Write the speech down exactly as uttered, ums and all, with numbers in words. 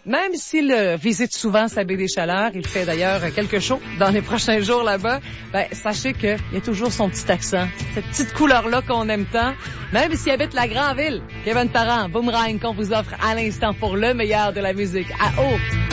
même s'il euh, visite souvent sa baie des Chaleurs, il fait d'ailleurs quelque chose dans les prochains jours là-bas, ben, sachez qu'il y a toujours son petit accent, cette petite couleur-là qu'on aime tant, même s'il habite la grande ville. Kevin Parent, Boomerang, qu'on vous offre à l'instant pour le meilleur de la musique à haut